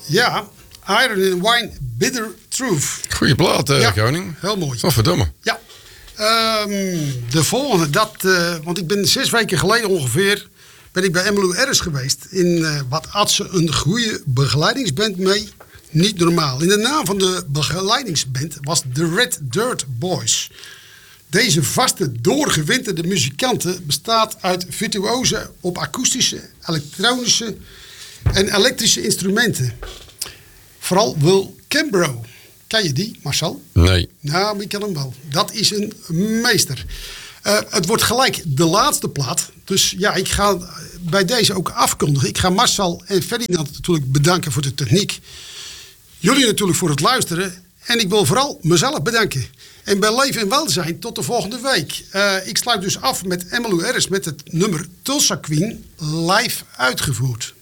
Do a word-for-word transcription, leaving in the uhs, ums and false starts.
Ja, Iron and Wine, Bitter Truth. Goeie plaat, uh, ja, koning. Heel mooi. Oh, verdomme. Ja. Um, de volgende, dat, uh, want ik ben zes weken geleden ongeveer... ben ik bij Emmylou Harris geweest. In uh, wat had ze een goede begeleidingsband mee. Niet normaal. In de naam van de begeleidingsband was The Red Dirt Boys. Deze vaste, doorgewinterde muzikanten bestaat uit virtuozen op akoestische, elektronische en elektrische instrumenten. Vooral Will Kimbrough. Ken je die, Marcel? Nee. Nou, ik ken hem wel. Dat is een meester. Uh, het wordt gelijk de laatste plaat. Dus ja, ik ga bij deze ook afkondigen. Ik ga Marcel en Ferdinand natuurlijk bedanken voor de techniek. Jullie natuurlijk voor het luisteren. En ik wil vooral mezelf bedanken. En bij Leven en Welzijn tot de volgende week. Uh, ik sluit dus af met Emmylou Harris met het nummer Tulsa Queen live uitgevoerd.